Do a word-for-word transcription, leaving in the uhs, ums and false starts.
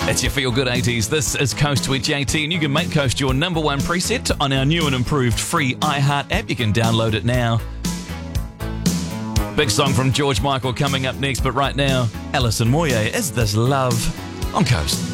It's your Feel Good eighties. This is Coast with J T, and you can make Coast your number one preset on our new and improved free iHeart app. You can download it now. Big song from George Michael coming up next, but right now, Alison Moyet, Is This Love? On Coast.